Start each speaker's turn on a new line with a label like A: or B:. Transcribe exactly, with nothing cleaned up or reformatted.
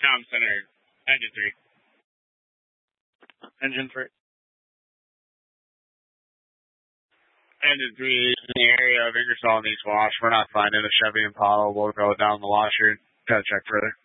A: Town Center, engine three.
B: Engine three.
A: Engine three is in the area of Ingersoll needs wash. We're not finding a Chevy Impala. We'll go down the washer. Gotta check further.